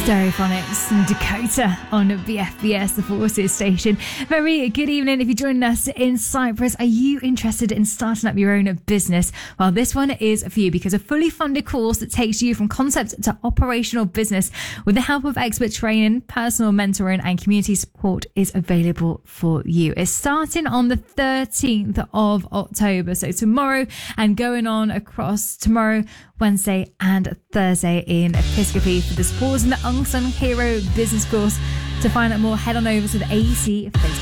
Stereophonics and Dakota on BFBS, the Forces station. Very good evening. If you're joining us in Cyprus, are you interested in starting up your own business? Well, this one is for you because a fully funded course that takes you from concept to operational business with the help of expert training, personal mentoring and community support is available for you. It's starting on the 13th of October, so tomorrow, and going on across tomorrow, Wednesday and Thursday in Episcopi for the Sports and the Unsung Hero Business Course. To find out more, head on over to the AEC Facebook